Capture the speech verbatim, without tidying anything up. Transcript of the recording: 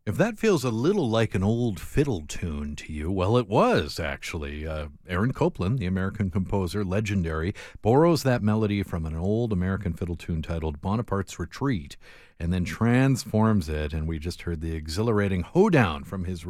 If that feels a little like an old fiddle tune to you, well, it was actually. Uh, Aaron Copland, the American composer, legendary, borrows that melody from an old American fiddle tune titled Bonaparte's Retreat and then transforms it, and we just heard the exhilarating hoedown from his